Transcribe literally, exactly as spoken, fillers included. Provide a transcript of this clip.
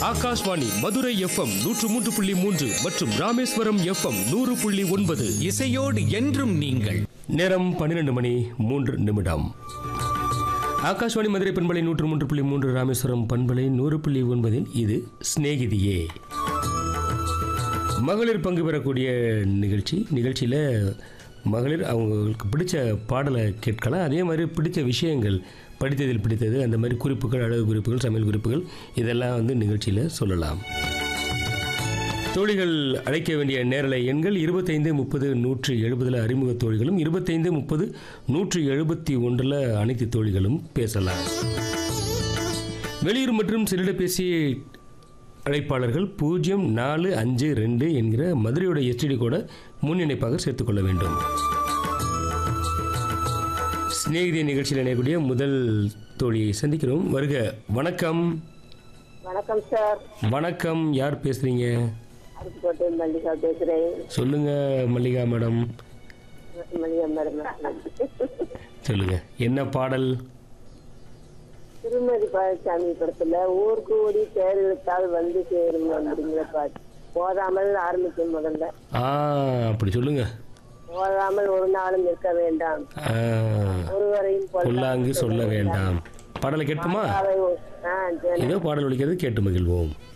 Akashvani Madurai FM நூற்று மூன்று புள்ளி மூன்று மற்றும் ராமேஸ்வரம் எஃப்எம் நூறு புள்ளி ஒன்பது. இசையோடு என்றும் நீங்கள். நேரம் பன்னிரண்டு மணி மூன்று நிமிடம். ஆகாஷ்வாணி மதுரை பண்பலை நூற்று மூன்று புள்ளி மூன்று, ராமேஸ்வரம் பண்பலை நூறு புள்ளி ஒன்பதில் இது சிநேகிதியே மகளிர் பங்கு பெறக்கூடிய நிகழ்ச்சி. நிகழ்ச்சியில் மகளிர் அவங்களுக்கு பிடிச்ச பாடலை கேட்கலாம். அதே மாதிரி பிடிச்ச விஷயங்கள், படித்ததில் பிடித்தது, அந்த மாதிரி குறிப்புகள், அழகு குறிப்புகள், சமையல் குறிப்புகள் இதெல்லாம் வந்து நிகழ்ச்சியில் சொல்லலாம். தோழிகள் அழைக்க வேண்டிய நேரலை எண்கள் இருபத்தைந்து முப்பது நூற்றி எழுபதில் அறிமுக தோழிகளும், இருபத்தைந்து முப்பது நூற்றி எழுபத்தி ஒன்றில் அனைத்து தோழிகளும் பேசலாம். வெளியூர் மற்றும் செல்லிடப்பேசி அழைப்பாளர்கள் பூஜ்ஜியம் நாலு அஞ்சு ரெண்டு என்கிற மதுரையோட எஸ்டிடி கூட முன் இணைப்பாக சேர்த்துக்கொள்ள வேண்டும். சிநேகிதி நிகழ்ச்சியில் இணையக்கூடிய முதல் தோழியை சந்திக்கிறோம். வருக. வணக்கம். வணக்கம் சார். வணக்கம். யார் பேசுறீங்க? அருப்புக்கோட்டை மல்லிகா பேசுறேன். சொல்லுங்க மல்லிகா மேடம். மல்லிகா மேடம் சொல்லுங்க, என்ன பாடல்? திருமதி பழனிசாமி படத்துல ஊருக்கு ஓடி தேர் இழுத்தால் வந்து சேரும் அப்படிங்கிற பாட்டு. போதாமல் ஆரம்பிக்கும் முதல்ல. ஆ, அப்படி சொல்லுங்க. போதாமல் ஒரு நாளும் நிற்க வேண்டாம், ஒருவரையும் பொல்லாங்கு சொல்ல வேண்டாம். பாடலை கேட்போமா? இதோ பாடல் ஒலிக்கிறது, கேட்டு மகிழ்வோம்.